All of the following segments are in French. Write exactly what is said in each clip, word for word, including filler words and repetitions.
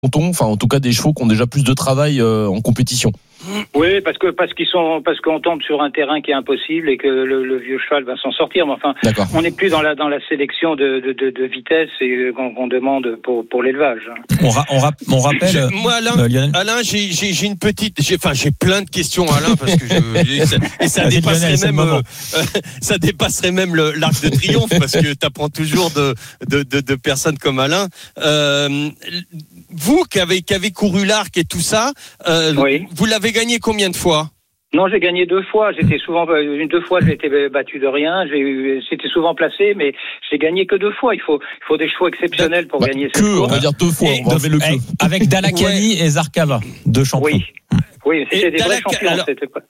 enfin en tout cas des chevaux qui ont déjà plus de travail euh, en compétition. Oui, parce que parce qu'ils sont parce qu'on tombe sur un terrain qui est impossible et que le, le vieux cheval va s'en sortir. Mais enfin, D'accord. on n'est plus dans la dans la sélection de de, de, de vitesse et qu'on, qu'on demande pour pour l'élevage. On, ra, on, ra, on rappelle. Je, moi, Alain, euh, Alain, j'ai, j'ai j'ai une petite, j'ai enfin j'ai plein de questions, Alain, parce que je, ça, et ça dépasserait Lionel, même euh, euh, ça dépasserait même le, l'arc de triomphe parce que t'apprends toujours de de de, de personnes comme Alain. Euh, vous qui avez qui avez couru l'arc et tout ça, euh, oui. vous l'avez gagné combien de fois ? Non, j'ai gagné deux fois. J'étais souvent, une deux fois, j'ai été battu de rien. J'ai eu, c'était souvent placé, mais j'ai gagné que deux fois. Il faut, il faut des chevaux exceptionnels pour bah, gagner cette course. On va dire deux fois. Et, on va le avec, avec Dalakani ouais. et Zarkava, deux champions. Oui, oui, c'était et des Dalak- vrais champions. Alors, c'était pas...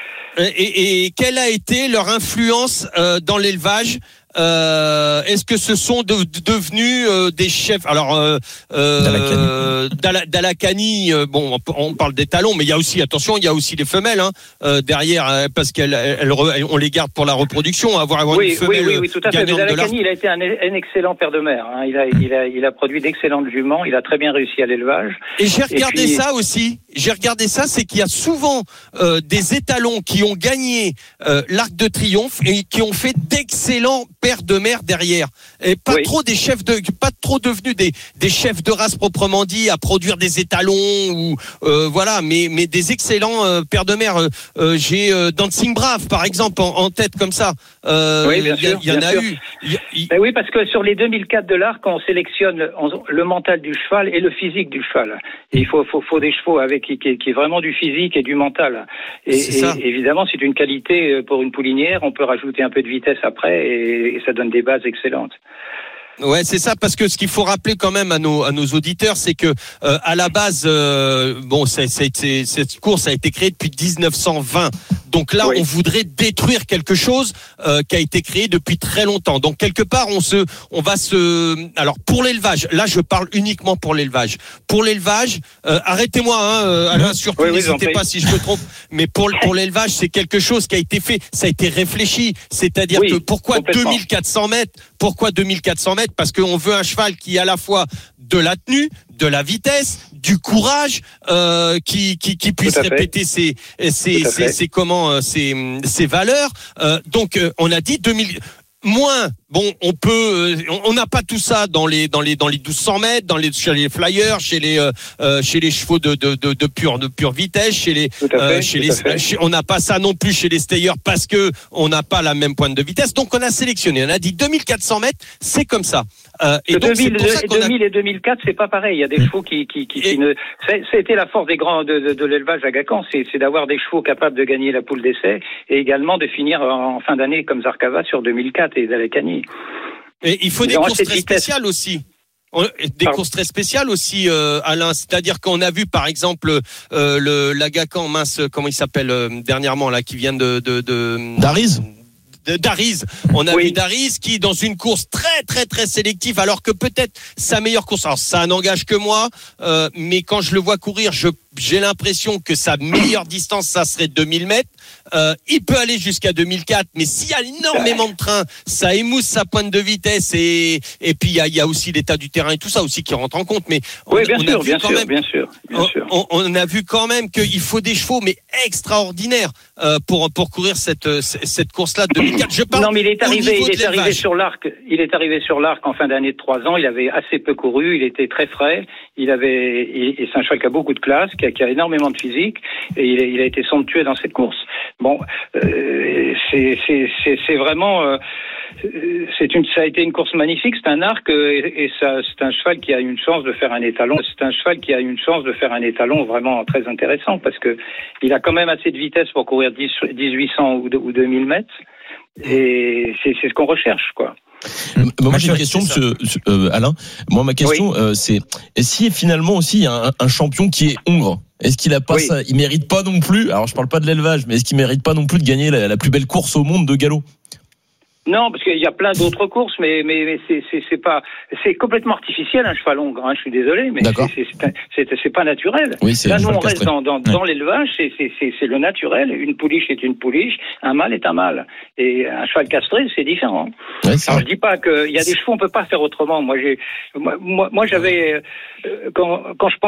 et, et quelle a été leur influence euh, dans l'élevage ? Euh, est-ce que ce sont de, de, devenus euh, des chefs ? Alors, euh, euh, Dalakani, Dalakani euh, bon, on, on parle des talons, mais il y a aussi, attention, il y a aussi les femelles hein, euh, derrière, euh, parce qu'elles, elles, elles, on les garde pour la reproduction. Avoir, avoir oui, une femelle oui, oui, oui, tout à fait. Dalakani, il a été un, un excellent père de mère. Hein. Il a, il a, il a produit d'excellentes juments. Il a très bien réussi à l'élevage. Et j'ai regardé Et puis... ça aussi. J'ai regardé ça, c'est qu'il y a souvent euh, des étalons qui ont gagné euh, l'Arc de Triomphe et qui ont fait d'excellents père de mère derrière et pas oui. trop des chefs de pas trop devenus des des chefs de race proprement dit à produire des étalons ou euh, voilà mais mais des excellents euh, pères de mère euh, j'ai euh, Dancing Brave par exemple en, en tête comme ça euh, oui bien il y, sûr y en bien a sûr. eu y, y... Ben oui parce que sur les deux mille quatre de l'Arc on sélectionne le mental du cheval et le physique du cheval et il faut faut faut des chevaux avec qui qui, qui est vraiment du physique et du mental et, et évidemment c'est une qualité pour une poulinière on peut rajouter un peu de vitesse après et, et ça donne des bases excellentes. Ouais, c'est ça, parce que ce qu'il faut rappeler quand même à nos à nos auditeurs, c'est que euh, à la base, euh, bon, c'est, c'est, c'est, cette course a été créée depuis dix-neuf cent vingt. Donc là, oui. on voudrait détruire quelque chose euh, qui a été créé depuis très longtemps. Donc quelque part, on se, on va se. Alors pour l'élevage, là, je parle uniquement pour l'élevage. Pour l'élevage, euh, arrêtez-moi, hein, euh, Alain, surtout oui, n'hésitez oui, pas si je me trompe. Mais pour pour l'élevage, c'est quelque chose qui a été fait, ça a été réfléchi. C'est-à-dire oui, que pourquoi deux mille quatre cents mètres Pourquoi deux mille quatre cents mètres Parce qu'on veut un cheval qui a à la fois de la tenue, de la vitesse, du courage, euh, qui, qui, qui puisse répéter ses, ses, ses, ses, comment, ses, ses valeurs. Euh, donc, euh, on a dit deux mille moins. Bon, on peut, on n'a pas tout ça dans les dans les dans les douze cents mètres, dans les chez les flyers, chez les euh, chez les chevaux de de de, de pure de pure vitesse, chez les fait, euh, chez les chez, on n'a pas ça non plus chez les stayers parce que on n'a pas la même pointe de vitesse. Donc on a sélectionné, on a dit deux mille quatre cents mètres, c'est comme ça. Euh, et donc deux mille, c'est pour ça qu'on deux mille a... et deux mille quatre, c'est pas pareil. Il y a des mmh. chevaux qui qui qui, et... qui ne. Ça a été la force des grands de, de, de l'élevage à Gacon, c'est c'est d'avoir des chevaux capables de gagner la poule d'essai et également de finir en fin d'année comme Zarkava sur deux mille quatre et Dalakani. Et il faut des courses très spéciales aussi. Des Pardon. courses très spéciales aussi, euh, Alain. C'est-à-dire qu'on a vu, par exemple, euh, le l'Agacan mince, comment il s'appelle euh, dernièrement là, qui vient de de, de Dariz. Dariz. On a oui. vu Dariz qui, dans une course très très très sélective, alors que peut-être sa meilleure course, alors ça n'engage que moi, euh, mais quand je le vois courir, je j'ai l'impression que sa meilleure distance, ça serait deux mille mètres. Euh, il peut aller jusqu'à deux mille quatre, mais s'il y a énormément de trains, ça émousse sa pointe de vitesse et et puis il y a, il y a aussi l'état du terrain et tout ça aussi qui rentre en compte. Mais on, oui, bien on sûr, a vu bien quand sûr, même, bien sûr, bien sûr. On, on a vu quand même qu'il faut des chevaux, mais extraordinaires euh, pour pour courir cette cette course-là de deux mille quatre. Je parle. Non, mais il est arrivé, il est arrivé sur l'arc. Il est arrivé sur l'arc en fin d'année de trois ans. Il avait assez peu couru. Il était très frais. Il avait et c'est un cheval qui a beaucoup de classe, qui a, qui a énormément de physique et il a, il a été somptueux dans cette course. Bon, euh, c'est, c'est, c'est, c'est vraiment, euh, c'est une, ça a été une course magnifique. C'est un arc et, et ça, c'est un cheval qui a une chance de faire un étalon. C'est un cheval qui a une chance de faire un étalon vraiment très intéressant parce que il a quand même assez de vitesse pour courir dix-huit cents ou, ou deux mille mètres et c'est, c'est ce qu'on recherche, quoi. Moi j'ai une question, monsieur, euh, Alain. Moi ma question, oui. euh, c'est si finalement aussi il y a un, un champion qui est hongre. Est-ce qu'il a pas oui. ça, il mérite pas non plus. Alors je parle pas de l'élevage, mais est-ce qu'il mérite pas non plus de gagner la, la plus belle course au monde de galop? Non, parce qu'il y a plein d'autres courses, mais mais, mais c'est c'est c'est pas c'est complètement artificiel un cheval hongre. Hein, je suis désolé, mais c'est c'est, c'est c'est c'est pas naturel. Oui, c'est Là, nous on reste dans dans, ouais. dans l'élevage, c'est c'est c'est c'est le naturel. Une pouliche est une pouliche, un mâle est un mâle, et un cheval castré c'est différent. Ouais, c'est Alors je dis pas que il y a des chevaux on peut pas faire autrement. Moi j'ai moi moi, moi j'avais euh, quand quand je pense